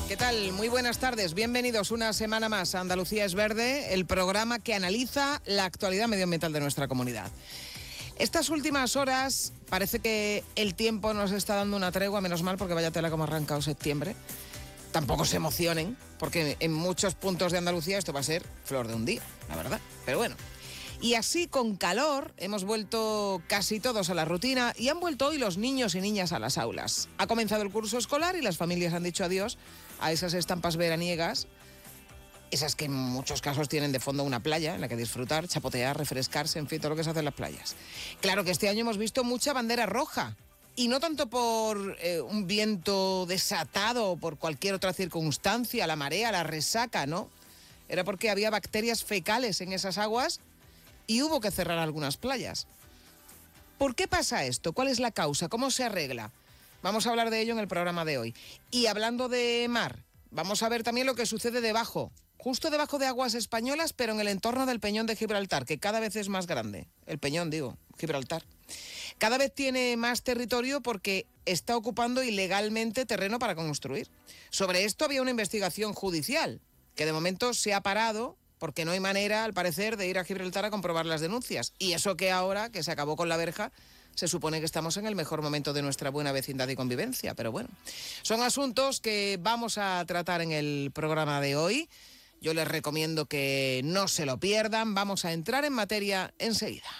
¿Qué tal? Muy buenas tardes. Bienvenidos una semana más a Andalucía es Verde, el programa que analiza la actualidad medioambiental de nuestra comunidad. Estas últimas horas parece que el tiempo nos está dando una tregua, menos mal, porque vaya tela como ha arrancado septiembre. Tampoco se emocionen, porque en muchos puntos de Andalucía esto va a ser flor de un día, la verdad. Pero bueno. Y así, con calor, hemos vuelto casi todos a la rutina y han vuelto hoy los niños y niñas a las aulas. Ha comenzado el curso escolar y las familias han dicho adiós a esas estampas veraniegas, esas que en muchos casos tienen de fondo una playa en la que disfrutar, chapotear, refrescarse, en fin, todo lo que se hace en las playas. Claro que este año hemos visto mucha bandera roja, y no tanto por un viento desatado o por cualquier otra circunstancia, la marea, la resaca, ¿no? Era porque había bacterias fecales en esas aguas y hubo que cerrar algunas playas. ¿Por qué pasa esto? ¿Cuál es la causa? ¿Cómo se arregla? Vamos a hablar de ello en el programa de hoy. Y hablando de mar, vamos a ver también lo que sucede debajo, justo debajo de aguas españolas, pero en el entorno del Peñón de Gibraltar, que cada vez es más grande. El Peñón, digo, Gibraltar. Cada vez tiene más territorio porque está ocupando ilegalmente terreno para construir. Sobre esto había una investigación judicial, que de momento se ha parado, porque no hay manera, al parecer, de ir a Gibraltar a comprobar las denuncias. Y eso que ahora, que se acabó con la verja, se supone que estamos en el mejor momento de nuestra buena vecindad y convivencia. Pero bueno, son asuntos que vamos a tratar en el programa de hoy. Yo les recomiendo que no se lo pierdan. Vamos a entrar en materia enseguida.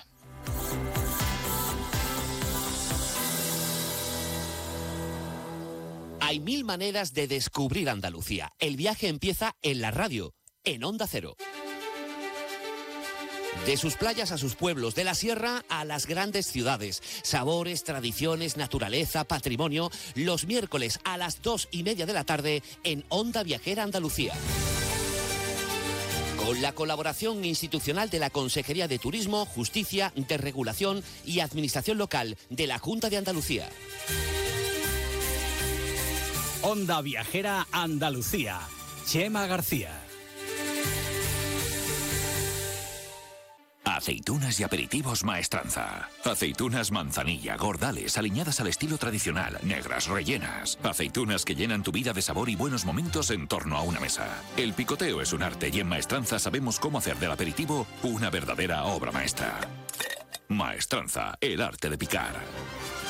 Hay 1000 maneras de descubrir Andalucía. El viaje empieza en la radio, en Onda Cero. De sus playas a sus pueblos, de la sierra a las grandes ciudades. Sabores, tradiciones, naturaleza, patrimonio. Los miércoles a las 2:30 de la tarde en Onda Viajera Andalucía. Con la colaboración institucional de la Consejería de Turismo, Justicia, Desregulación y Administración Local de la Junta de Andalucía. Onda Viajera Andalucía. Chema García. Aceitunas y aperitivos Maestranza. Aceitunas manzanilla, gordales, aliñadas al estilo tradicional, negras, rellenas. Aceitunas que llenan tu vida de sabor y buenos momentos en torno a una mesa. El picoteo es un arte y en Maestranza sabemos cómo hacer del aperitivo una verdadera obra maestra. Maestranza, el arte de picar.